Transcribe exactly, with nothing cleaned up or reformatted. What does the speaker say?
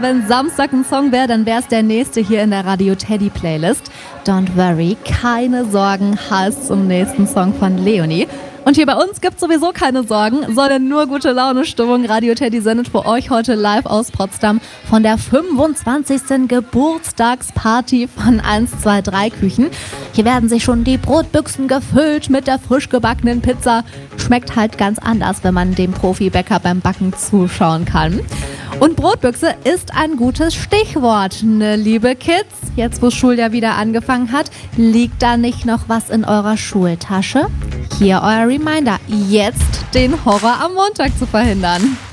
wenn Samstag ein Song wäre, dann wäre es der nächste hier in der Radio Teddy Playlist. Don't worry, keine Sorgen heißt zum nächsten Song von Leonie. Und hier bei uns gibt's sowieso keine Sorgen, sondern nur gute Laune Stimmung. Radio Teddy sendet für euch heute live aus Potsdam von der fünfundzwanzigsten Geburtstagsparty von eins zwei drei Küchen. Hier werden sich schon die Brotbüchsen gefüllt mit der frisch gebackenen Pizza. Schmeckt halt ganz anders, wenn man dem Profibäcker beim Backen zuschauen kann. Und Brotbüchse ist ein gutes Stichwort, ne, liebe Kids. Jetzt, wo Schuljahr wieder angefangen hat, liegt da nicht noch was in eurer Schultasche? Hier euer Reminder, jetzt den Horror am Montag zu verhindern.